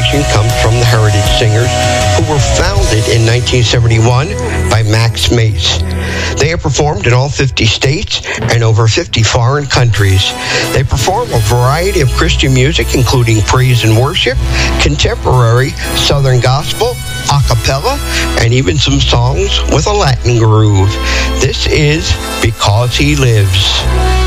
inspiration comes from the Heritage Singers, who were founded in 1971 by Max Mace. They have performed in all 50 states and over 50 foreign countries. They perform a variety of Christian music, including praise and worship, contemporary Southern gospel, a cappella, and even some songs with a Latin groove. This is Because He Lives.